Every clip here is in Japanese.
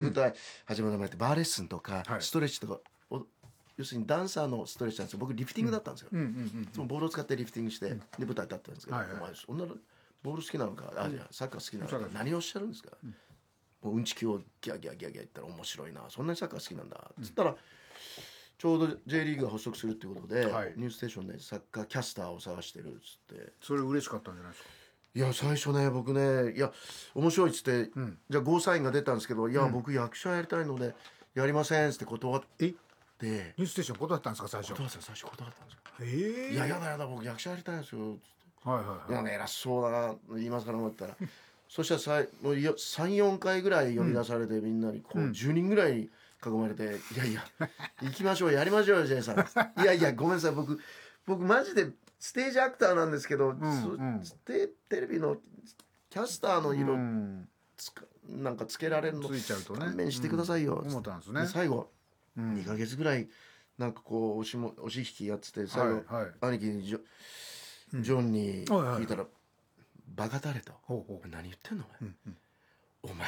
舞台始まる前ってバーレッスンとかはいストレッチとか要するにダンサーのストレッチなんですよ。僕リフティングだったんですよ。そのボールを使ってリフティングしてで舞台立ったんですけど、 はいはいお前そんなボール好きなのか、じゃあサッカー好きなのか、 サッカー何をおっしゃるんですか、もううんちきをギャギャギャギャ言ったら面白いな、そんなにサッカー好きなんだっつったら、ちょうど J リーグが発足するっていうことで、 はいニュースステーションでサッカーキャスターを探してるっつって、 それ嬉しかったんじゃないですか。 いや最初ね僕ね、いや面白いっつって、じゃあゴーサインが出たんですけど、いや、僕役者やりたいのでやりませんっつって断って、 ニュースステーション断ったんですか最初。 断ったんですよ、最初断ったんですよ。いややだやだ、僕役者やりたいんですよっつって、 はいはいはい。 いや偉そうだな言いますから思ったらそしたらもう34回ぐらい呼び出されて、みんなにこう10人ぐらいに囲まれて、いやいや行きましょう、やりましょうよジェイさんいやいやごめんなさい、僕マジでステージアクターなんですけど、テレビのキャスターの色、なんかつけられるのついちゃうとね、 勘弁してくださいよ、 思ったんですね。 で最後、2ヶ月ぐらいなんかこう押し引きやってて、最後、兄貴にジョンに聞いたら、バカタレと、何言ってんのお前、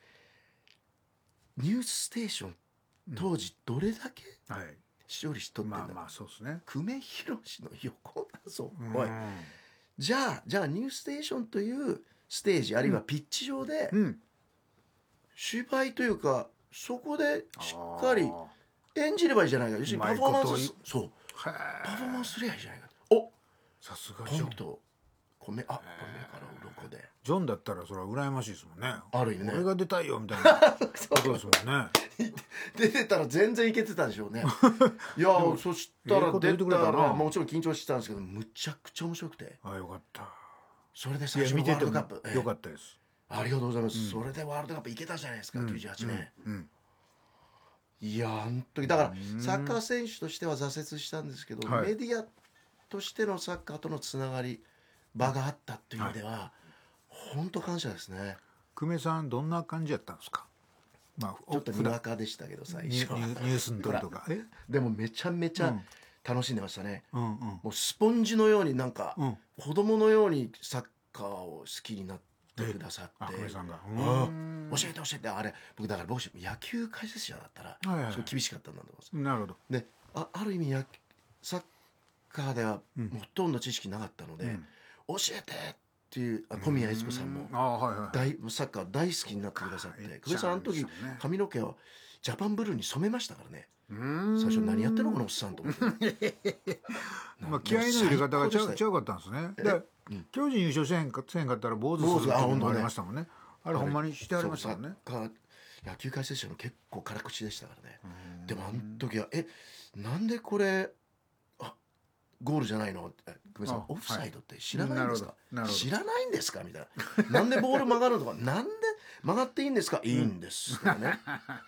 ニュースステーション当時どれだけ視聴率取ってんだ、 まあそうですね。 久米宏の横だぞ、おい、じゃあニュースステーションというステージ、あるいはピッチ上で、芝居というかそこでしっかり演じればいいじゃないか、要するにパフォーマンス、そうパフォーマンスすりゃいいじゃないか、おさすがジョン。 米から鱗でジョンだったらそれは羨ましいですもんね。 ある意味ね、 俺が出たいよみたいなことですもんね。 出てたら全然いけてたでしょうねいやそしたら出たらもちろん緊張してたんですけど、むちゃくちゃ面白くて、 よかった。 それで最初のワールドカップ、 よかったです。 ありがとうございます、それでワールドカップ行けたじゃないですか、98年、いやあの時だからサッカー選手としては挫折したんですけど、メディアとしてのサッカーとのつながり場があったっていう意味では、本当感謝ですね。 久米さんどんな感じやったんですか。 ちょっとにわかでしたけど最初ニュースの時とかでもめちゃめちゃ楽しんでましたね、もうスポンジのようになんか、子供のようにサッカーを好きになってくださって、 久米さんが教えてあれ僕野球解説者だったらすごい厳しかったんだと思います。 なるほど。 である意味サッカーではほとんど知識なかったので、教えてっていう小宮悦子さんもサッカー大好きになってくださって、久米さんあの時髪の毛をジャパンブルーに染めましたからね。最初何やってんのこのおっさんと思って気合いの入れ方が違うかったんですね。巨人優勝せんかったら坊主するっていうのもありましたもんね。あれほんまにしてありましたもんね。 野球解説者の結構辛口でしたからね。でもあの時はなんでこれゴールじゃないの、久米さんオフサイドって知らないんですか、知らないんですかみたいな、なんでボール曲がるのとか、なんで曲がっていいんですか、いいんですとかね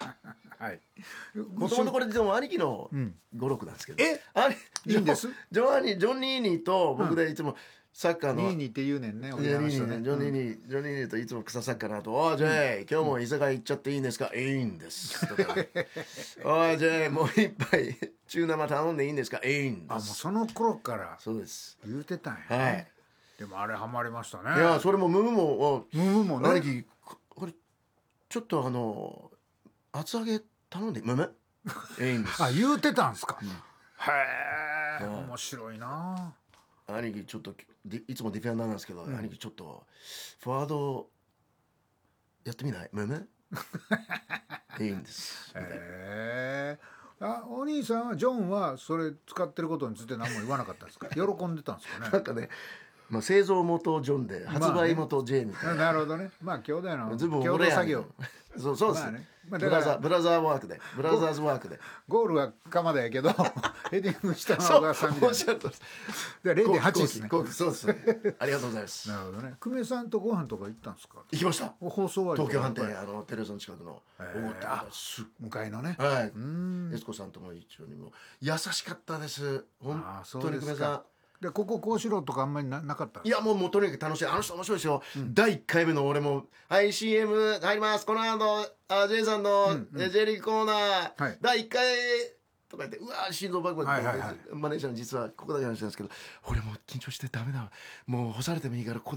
もともとこれでも兄貴の語録なんですけど、 いいんです。 ジョニーニーと僕でいつもサッカーのニーニーって言うねんね。ジョニーニーといつも草サッカーの後、おいジェイ今日も居酒屋行っちゃっていいんですか、いいんですとかおいジェイもう一杯中生頼んでいいんですか、いいんです。 もうその頃からそうです言うてたんや。でもあれハマりましたね。 いやそれもムムもね、 兄貴これちょっと厚揚げ頼んでムムいいんです。 言うてたんすか。へえ、面白いな。 兄貴ちょっといつもディフェンダーなんですけど、兄貴ちょっとフォワードやってみないムムいいんですみたいな。 お兄さんはジョンはそれ使ってることについて何も言わなかったんですか。喜んでたんですかね。 なんかね、製造元ジョンで発売元ジェイみたいな。 なるほどね。兄弟の共同作業。 そうですね。ブラザーワークでブラザーズワークでゴールは鎌田やけどヘディングしたのは小川さんみたいな。で 0.8 ですね。 そうですね。ありがとうございます。 なるほどね。久米さんとご飯とか行ったんですか。 行きました。 放送は東京飯店テレゾン近くの向かいのね。 悦子さんとも一緒にも優しかったです。本当に久米さん。 でこうしろとかあんまりなかった。 いやもうとにかく楽しい。あの人面白いですよ。第1回目の俺もはい CM 入ります。この後ジェイさんのJリーグコーナー第1回とか言ってうわ心臓バクバクってマネージャーの実はここだけの話なんですけど、俺もう緊張してダメだもう干されてもいいからここで